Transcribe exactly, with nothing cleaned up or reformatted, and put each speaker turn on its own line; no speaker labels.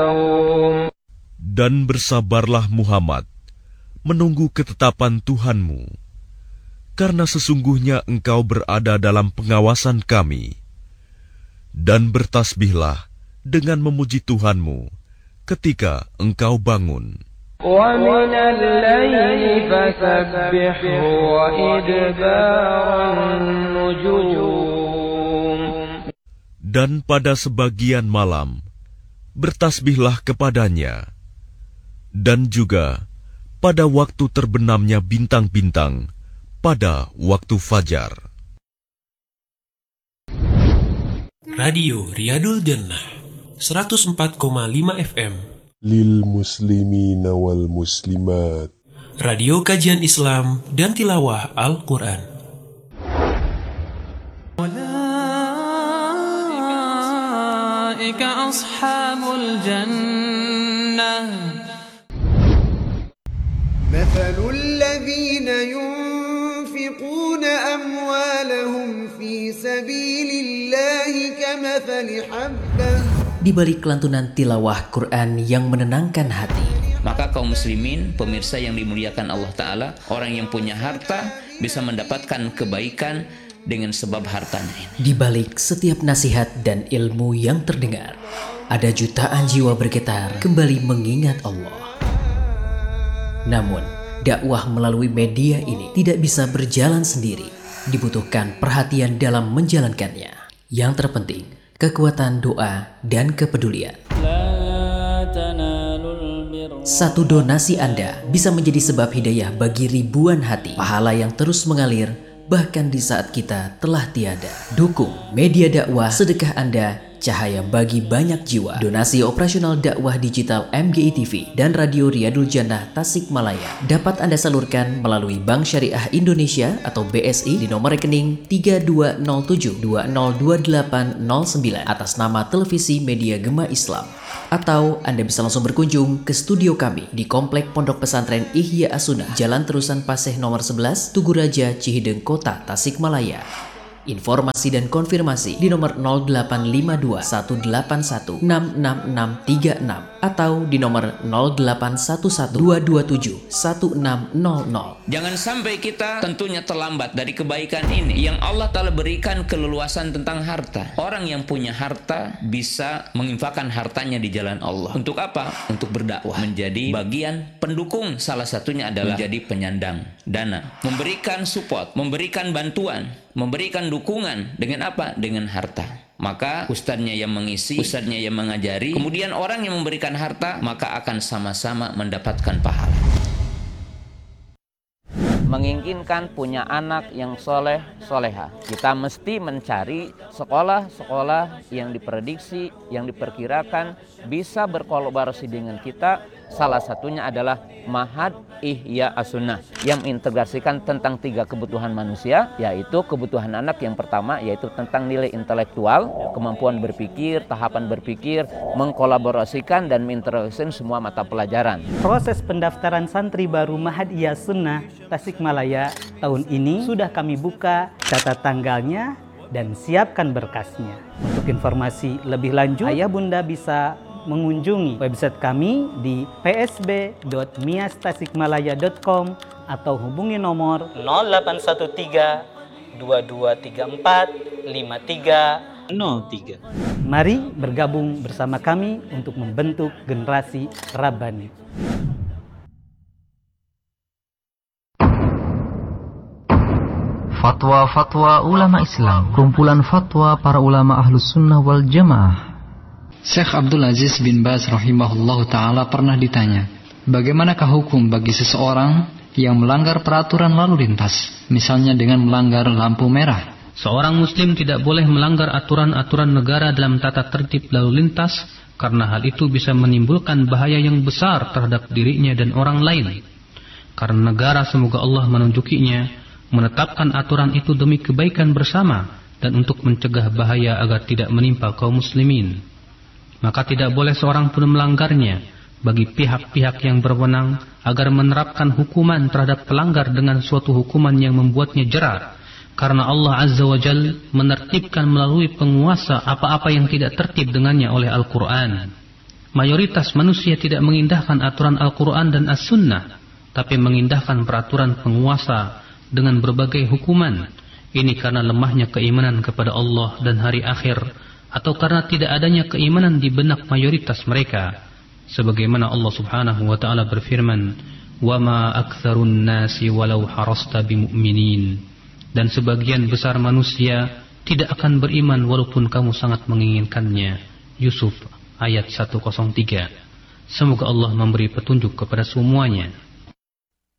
Dan bersabarlah Muhammad, menunggu ketetapan Tuhanmu, karena sesungguhnya engkau berada dalam pengawasan kami. Dan bertasbihlah dengan memuji Tuhanmu ketika engkau bangun. Dan pada sebagian malam, bertasbihlah kepadanya. Dan juga pada waktu terbenamnya bintang-bintang pada waktu fajar.
Radio Riyadul Jannah seratus empat koma lima F M
Lil muslimina wal muslimat.
Radio kajian Islam dan tilawah Al-Quran. Ulaika ashabul jannah.
مثل الذين ينفقون أموالهم في سبيل الله كمثل حبة.
Di balik kelantunan tilawah Quran yang menenangkan hati,
maka kaum muslimin, pemirsa yang dimuliakan Allah Ta'ala, orang yang punya harta bisa mendapatkan kebaikan dengan sebab hartanya ini.
Di balik setiap nasihat dan ilmu yang terdengar, ada jutaan jiwa bergetar kembali mengingat Allah. Namun, dakwah melalui media ini tidak bisa berjalan sendiri. Dibutuhkan perhatian dalam menjalankannya. Yang terpenting, kekuatan doa dan kepedulian. Satu donasi Anda bisa menjadi sebab hidayah bagi ribuan hati. Pahala yang terus mengalir, bahkan di saat kita telah tiada. Dukung media dakwah, sedekah Anda cahaya bagi banyak jiwa. Donasi operasional dakwah digital M G I T V dan Radio Riyadul Jannah Tasikmalaya dapat Anda salurkan melalui Bank Syariah Indonesia atau B S I di nomor rekening tiga dua nol tujuh dua nol dua delapan nol sembilan atas nama Televisi Media Gema Islam. Atau Anda bisa langsung berkunjung ke studio kami di Komplek Pondok Pesantren Ihya As-Sunnah, Jalan Terusan Paseh nomor sebelas, Tugu Raja, Cihideng Kota, Tasikmalaya. Informasi dan konfirmasi di nomor nol delapan lima dua satu delapan satu enam enam enam tiga enam atau di nomor nol delapan satu satu dua dua tujuh satu enam nol nol.
Jangan sampai kita tentunya terlambat dari kebaikan ini yang Allah Ta'ala berikan keleluasan tentang harta. Orang yang punya harta bisa menginfakkan hartanya di jalan Allah. Untuk apa? Untuk berdakwah, menjadi bagian pendukung. Salah satunya adalah menjadi penyandang dana, memberikan support, memberikan bantuan, memberikan dukungan dengan apa? Dengan harta. Maka ustadznya yang mengisi, ustadznya yang mengajari, kemudian orang yang memberikan harta, maka akan sama-sama mendapatkan pahala. Menginginkan punya anak yang soleh, soleha, kita mesti mencari sekolah-sekolah yang diprediksi, yang diperkirakan bisa berkolaborasi dengan kita. Salah satunya adalah Ma'had Ihya As-Sunnah yang mengintegrasikan tentang tiga kebutuhan manusia, yaitu kebutuhan anak yang pertama yaitu tentang nilai intelektual, kemampuan berpikir, tahapan berpikir, mengkolaborasikan dan mengintegrasikan semua mata pelajaran.
Proses pendaftaran santri baru Ma'had Ihya As-Sunnah Tasikmalaya tahun ini sudah kami buka, catat tanggalnya dan siapkan berkasnya. Untuk informasi lebih lanjut, ayah bunda bisa mengunjungi website kami di p s b dot mias tasikmalaya dot com atau hubungi nomor nol delapan satu tiga dua dua tiga empat lima tiga nol tiga. Mari bergabung bersama kami untuk membentuk generasi Rabbani.
Fatwa-fatwa ulama Islam, kumpulan fatwa para ulama Ahlus Sunnah wal Jamaah. Syekh Abdul Aziz bin Baz rahimahullah ta'ala pernah ditanya, bagaimanakah hukum bagi seseorang yang melanggar peraturan lalu lintas, misalnya dengan melanggar lampu merah?
Seorang muslim tidak boleh melanggar aturan-aturan negara dalam tata tertib lalu lintas, karena hal itu bisa menimbulkan bahaya yang besar terhadap dirinya dan orang lain. Karena negara, semoga Allah menunjukinya, menetapkan aturan itu demi kebaikan bersama dan untuk mencegah bahaya agar tidak menimpa kaum muslimin. Maka tidak boleh seorang pun melanggarnya bagi pihak-pihak yang berwenang agar menerapkan hukuman terhadap pelanggar dengan suatu hukuman yang membuatnya jera. Karena Allah Azza wa Jal menertibkan melalui penguasa apa-apa yang tidak tertib dengannya oleh Al-Quran. mayoritas manusia tidak mengindahkan aturan Al-Quran dan As-Sunnah, tapi mengindahkan peraturan penguasa dengan berbagai hukuman. Ini karena lemahnya keimanan kepada Allah dan hari akhir, atau karena tidak adanya keimanan di benak mayoritas mereka. Sebagaimana Allah Subhanahu wa taala berfirman, "Wa ma aktsarun nasi walau harasta bimu'minin." Dan sebagian besar manusia tidak akan beriman walaupun kamu sangat menginginkannya. Yusuf ayat seratus tiga. Semoga Allah memberi petunjuk kepada semuanya.